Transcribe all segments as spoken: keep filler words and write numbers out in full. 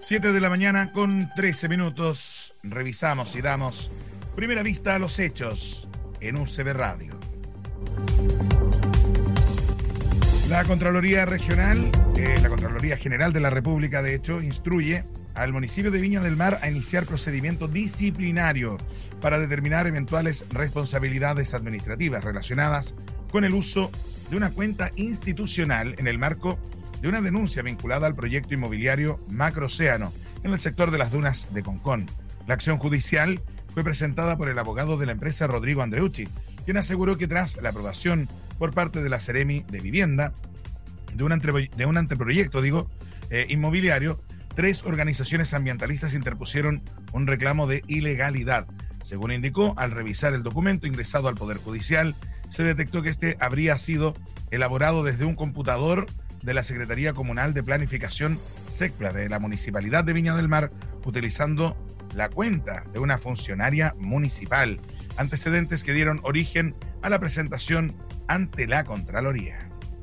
siete de la mañana con trece minutos. Revisamos y damos primera vista a los hechos en U C B Radio. La Contraloría Regional, eh, la Contraloría General de la República, de hecho, instruye al municipio de Viña del Mar a iniciar procedimiento disciplinario para determinar eventuales responsabilidades administrativas relacionadas con el uso de una cuenta institucional en el marco de una denuncia vinculada al proyecto inmobiliario Macroocéano en el sector de las dunas de Concón. La acción judicial fue presentada por el abogado de la empresa Rodrigo Andreucci, quien aseguró que tras la aprobación por parte de la Seremi de Vivienda de un, anteproy- de un anteproyecto digo, eh, inmobiliario, tres organizaciones ambientalistas interpusieron un reclamo de ilegalidad. Según indicó, al revisar el documento ingresado al Poder Judicial, se detectó que este habría sido elaborado desde un computador de la Secretaría Comunal de Planificación SECPLA de la Municipalidad de Viña del Mar, utilizando la cuenta de una funcionaria municipal, antecedentes que dieron origen a la presentación ante la Contraloría.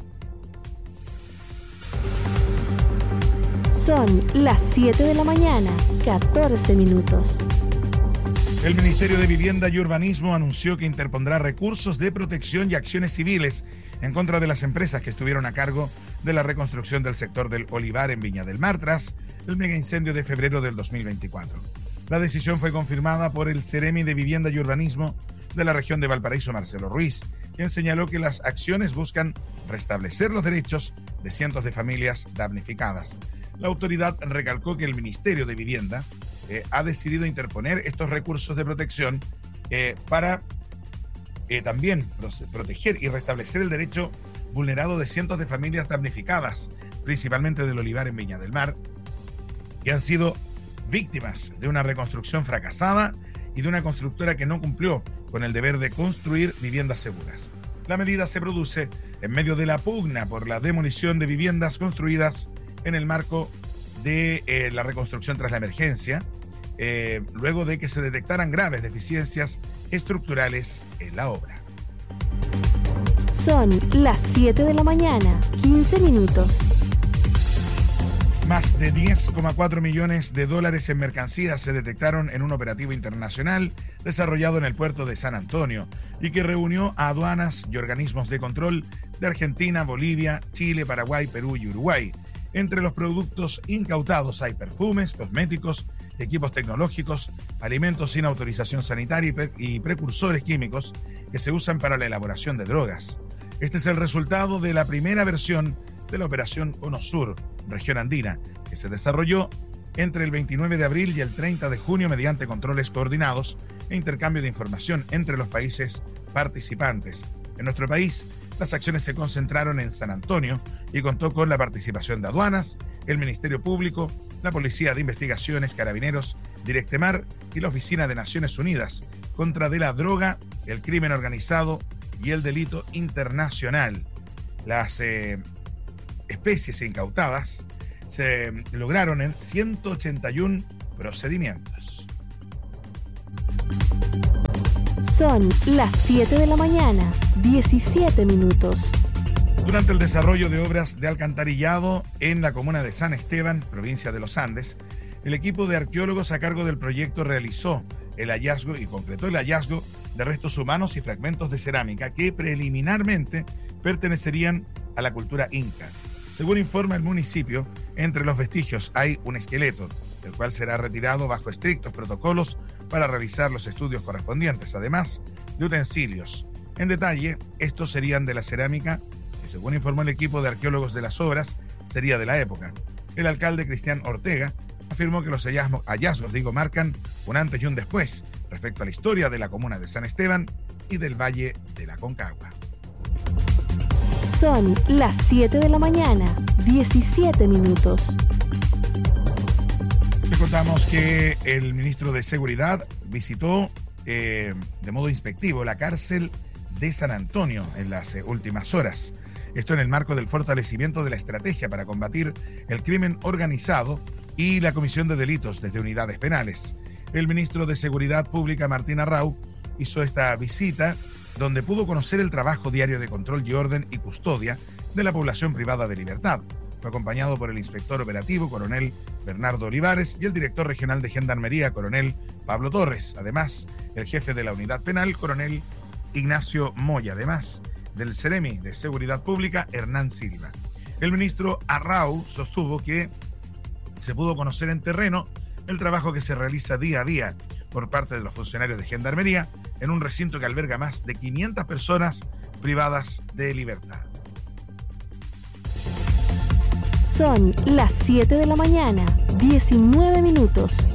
Son las siete de la mañana, catorce minutos. El Ministerio de Vivienda y Urbanismo anunció que interpondrá recursos de protección y acciones civiles en contra de las empresas que estuvieron a cargo de la reconstrucción del sector del Olivar en Viña del Mar tras el megaincendio de febrero del dos mil veinticuatro. La decisión fue confirmada por el Seremi de Vivienda y Urbanismo de la región de Valparaíso, Marcelo Ruiz, quien señaló que las acciones buscan restablecer los derechos de cientos de familias damnificadas. La autoridad recalcó que el Ministerio de Vivienda eh, ha decidido interponer estos recursos de protección eh, para eh, también proteger y restablecer el derecho vulnerado de cientos de familias damnificadas, principalmente del Olivar en Viña del Mar, que han sido víctimas de una reconstrucción fracasada y de una constructora que no cumplió con el deber de construir viviendas seguras. La medida se produce en medio de la pugna por la demolición de viviendas construidas en el marco de eh, la reconstrucción tras la emergencia, eh, luego de que se detectaran graves deficiencias estructurales en la obra. Son las siete de la mañana, quince minutos. Más de diez coma cuatro millones de dólares en mercancías se detectaron en un operativo internacional desarrollado en el puerto de San Antonio y que reunió a aduanas y organismos de control de Argentina, Bolivia, Chile, Paraguay, Perú y Uruguay. Entre los productos incautados hay perfumes, cosméticos, equipos tecnológicos, alimentos sin autorización sanitaria y, pre- y precursores químicos que se usan para la elaboración de drogas. Este es el resultado de la primera versión de la operación Cono Sur, región andina, que se desarrolló entre el veintinueve de abril y el treinta de junio mediante controles coordinados e intercambio de información entre los países participantes. En nuestro país, las acciones se concentraron en San Antonio y contó con la participación de aduanas, el Ministerio Público, la Policía de Investigaciones, Carabineros, Directemar y la Oficina de Naciones Unidas contra de la droga, el crimen organizado y el delito internacional. Las eh, especies incautadas se lograron en ciento ochenta y uno procedimientos. Son las siete de la mañana, diecisiete minutos. Durante el desarrollo de obras de alcantarillado en la comuna de San Esteban, provincia de los Andes, el equipo de arqueólogos a cargo del proyecto realizó el hallazgo y completó el hallazgo de restos humanos y fragmentos de cerámica que preliminarmente pertenecerían a la cultura inca. Según informa el municipio, entre los vestigios hay un esqueleto, el cual será retirado bajo estrictos protocolos para realizar los estudios correspondientes, además de utensilios. En detalle, estos serían de la cerámica, que según informó el equipo de arqueólogos de las obras, sería de la época. El alcalde Cristian Ortega afirmó que los hallazgos, hallazgos digo, marcan un antes y un después respecto a la historia de la comuna de San Esteban y del Valle de la Concagua. Son las siete de la mañana, diecisiete minutos. Les contamos que el ministro de Seguridad visitó eh, de modo inspectivo la cárcel de San Antonio en las eh, últimas horas. Esto en el marco del fortalecimiento de la estrategia para combatir el crimen organizado y la comisión de delitos desde unidades penales. El ministro de Seguridad Pública, Martín Arrau, hizo esta visita donde pudo conocer el trabajo diario de control y orden y custodia de la población privada de libertad. Fue acompañado por el inspector operativo, coronel Bernardo Olivares, y el director regional de Gendarmería, coronel Pablo Torres. Además, el jefe de la unidad penal, coronel Ignacio Moya. Además, del Ceremi de Seguridad Pública, Hernán Silva. El ministro Arrau sostuvo que se pudo conocer en terreno el trabajo que se realiza día a día por parte de los funcionarios de Gendarmería en un recinto que alberga más de quinientas personas privadas de libertad. Son las siete de la mañana, diecinueve minutos.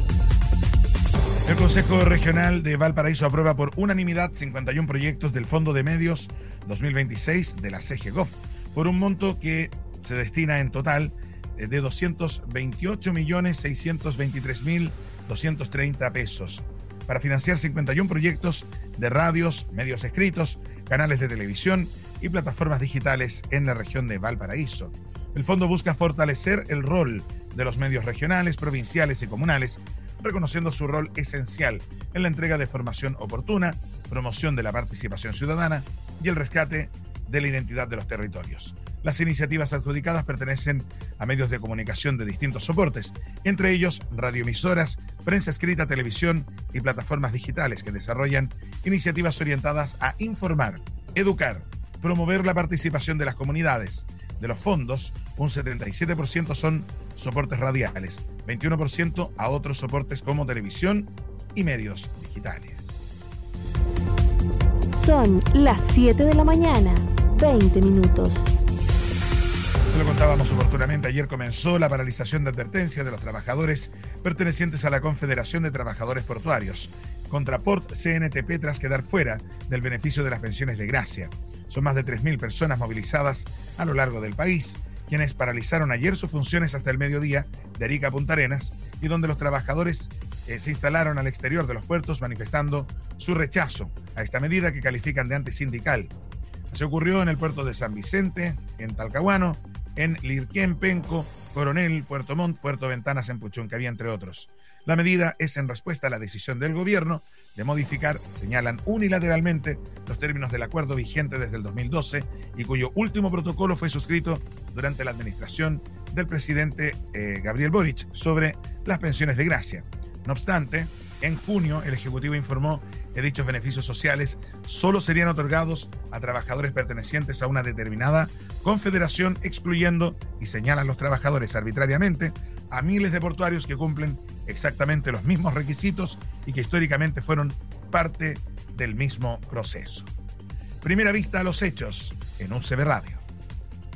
El Consejo Regional de Valparaíso aprueba por unanimidad cincuenta y uno proyectos del Fondo de Medios dos mil veintiséis de la C G Gof, por un monto que se destina en total de doscientos veintiocho millones seiscientos veintitrés mil doscientos treinta pesos, para financiar cincuenta y uno proyectos de radios, medios escritos, canales de televisión y plataformas digitales en la región de Valparaíso. El fondo busca fortalecer el rol de los medios regionales, provinciales y comunales, reconociendo su rol esencial en la entrega de formación oportuna, promoción de la participación ciudadana y el rescate de la identidad de los territorios. Las iniciativas adjudicadas pertenecen a medios de comunicación de distintos soportes, entre ellos radioemisoras, prensa escrita, televisión y plataformas digitales que desarrollan iniciativas orientadas a informar, educar, promover la participación de las comunidades. De los fondos, un setenta y siete por ciento son soportes radiales, veintiuno por ciento a otros soportes como televisión y medios digitales. Son las siete de la mañana, veinte minutos. Se lo contábamos oportunamente, ayer comenzó la paralización de advertencia de los trabajadores pertenecientes a la Confederación de Trabajadores Portuarios contra Port C N T P tras quedar fuera del beneficio de las pensiones de gracia. Son más de tres mil personas movilizadas a lo largo del país, quienes paralizaron ayer sus funciones hasta el mediodía de Arica a Punta Arenas, y donde los trabajadores eh, se instalaron al exterior de los puertos manifestando su rechazo a esta medida que califican de antisindical. Se ocurrió en el puerto de San Vicente, en Talcahuano, en Lirquén, Penco, Coronel, Puerto Montt, Puerto Ventanas en Puchuncaví, entre otros. La medida es en respuesta a la decisión del gobierno de modificar, señalan unilateralmente, los términos del acuerdo vigente desde el dos mil doce y cuyo último protocolo fue suscrito durante la administración del presidente eh, Gabriel Boric sobre las pensiones de gracia. No obstante, en junio el Ejecutivo informó que dichos beneficios sociales solo serían otorgados a trabajadores pertenecientes a una determinada confederación, excluyendo, y señalan los trabajadores arbitrariamente, a miles de portuarios que cumplen exactamente los mismos requisitos y que históricamente fueron parte del mismo proceso. Primera vista a los hechos en U C B Radio.